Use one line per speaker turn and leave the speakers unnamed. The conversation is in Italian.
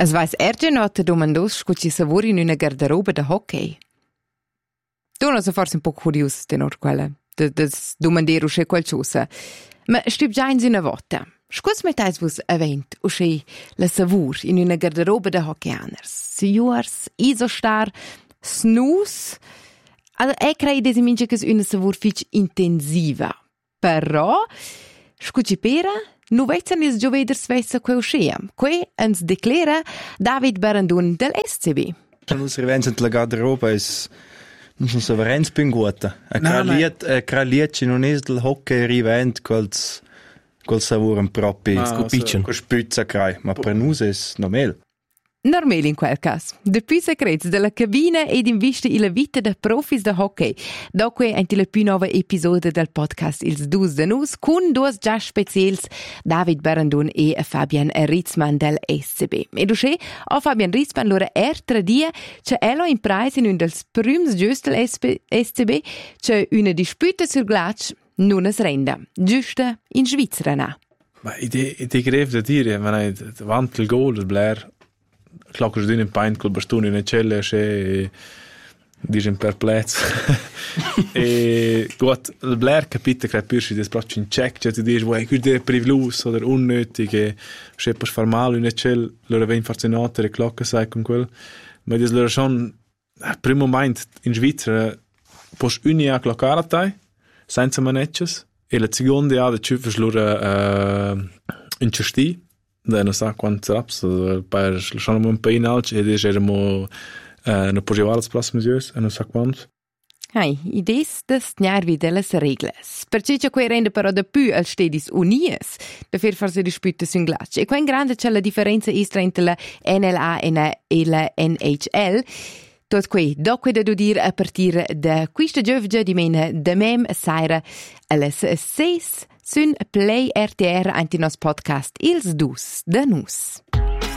Es weiß ergenot domandos scuci savori in una garderoba da hockey. Tu non sei forse un po' curios tenor quella, des domandero c'è qualcosa. Ma stib già in una volta. Scus metais vos event usci la savur in una garderoba da hockeyanners. Signors, isostar, snus. Also, crei desi mince che una savur fich intensiva. Però, scuci pera, nu vezzan ils gioveders vessa quel schiam. Que ens declara David Barandun del SCB.
Nus rivenzen la garderoba is non so verens pinguota. Craliet non es del hockey rivent quals savuren propi
scupicen.
Co spüzza crai, ma per nus es normal.
Normal in quel caso. Depuis secrets della cabina ed in vista illa vita da profis da hockey. Doque anti la più nova episode del podcast Ils Dus de Nus con dos già specials David Barandun e Fabian Ritzmann del SCB. Ed usce a Fabian Ritzmann loro dia c'è elo in prize in un dels prüms gius del SCB c'è una disputa sul glac non es renda. Giusta in Svizzera na.
Ma idee greve da dire, ma davanti il gol del Blair clacco giù in paint col bastone in cella e dice perplez e gut il Blair capite che pirsci des proprio in check cioè ti dici vuoi che privlus oder unnötig e se per far male in cella loro ven farsi notte le clocche sai con quel ma des loro schon primo moment in Svizzera pos unia cloccarata senza manetches e la seconda ha da ciufers loro in cesti da non sa quanti raps per schon un po' in alto ed eramo no pogevals plas mesures non sa quanti.
Hai, idees des tgnarvi delles regles. Perché c'è quei rende però da più al stedis unies, da fer farsi dispute sun glac. E qua in grande c'è la differenza istra entre la NLA e la NHL. Tot quei, doque da dir a partir da questa giovge di mena da mem saira alles 6 sun Play RTR anti nos podcast Ils Dus de Nus.